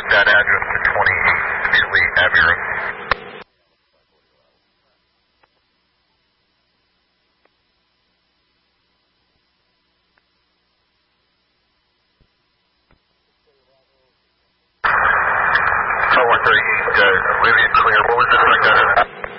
that address to 28 Chile Abbey Road. Leaving it clear. What was this thing done?